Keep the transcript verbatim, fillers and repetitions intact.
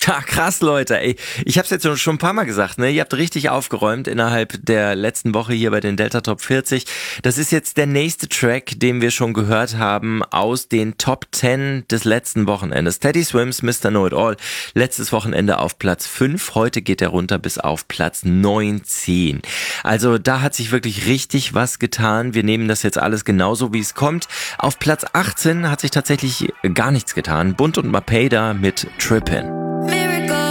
Ja, krass, Leute. Ey, ich habe es jetzt schon ein paar Mal gesagt, ne? Ihr habt richtig aufgeräumt innerhalb der letzten Woche hier bei den Delta Top vierzig. Das ist jetzt der nächste Track, den wir schon gehört haben aus den Top zehn des letzten Wochenendes. Teddy Swims, Mister Know It All. Letztes Wochenende auf Platz fünf. Heute geht er runter bis auf Platz neunzehn. Also da hat sich wirklich richtig was getan. Wir nehmen das jetzt alles genauso, wie es kommt. Auf Platz achtzehn hat sich tatsächlich gar nichts getan. Bunt und Mapeda mit Trippin'.